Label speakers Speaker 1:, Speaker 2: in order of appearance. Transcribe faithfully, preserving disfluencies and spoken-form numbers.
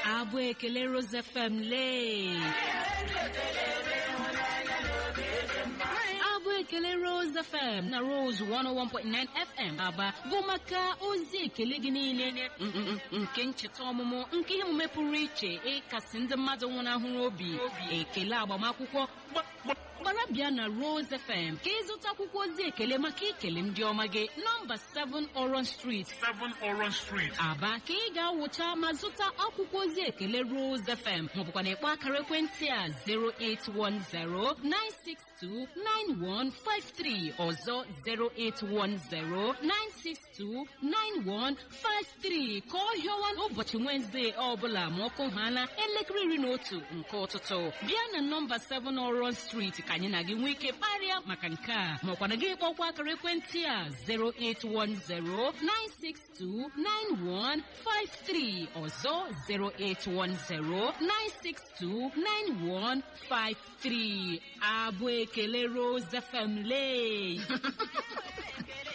Speaker 1: Abụ ekele Rose F M lee. Abụ ekele Rose F M na Rose one oh one point nine F M Aba bụ maka ozi ekele gị niile nke ncheta ọmụmụ nke ihe omume pụrụ iche ịkasị ndị mmadụ nwụnahụrụ obi ekele agbamakwụkwọ gbara bịa na Rose F M ka ịzụta akwụkwọ ozi ekele maka ikele ndị ọma gị nọmba seven Orange Street
Speaker 2: seven Orange Street
Speaker 1: Aba ka ị ga-awụcha ma zụta akwụkwọ ozi ekele Rose F M maọbụkwa na ịkpọ akara ekwentị a zero eight one zero nine six two nine one five three ọzọ zero eight one zero nine six two nine one five three ka ọ hịọwa n'ụbọchị Wednesday ọbụla ma ọkụ ha na elekere iri na otu nke ụtụtụ bịa na nọmba seven Orange Street ka anyị na gị nwee ike kparịa maka nke a maọkwa na gị kpọkwa akara ekwentị a zero eight one zero nine six two nine one five three ọzọ zero eight one zero nine six two nine one five three. Abụ ekele Rose F M lee.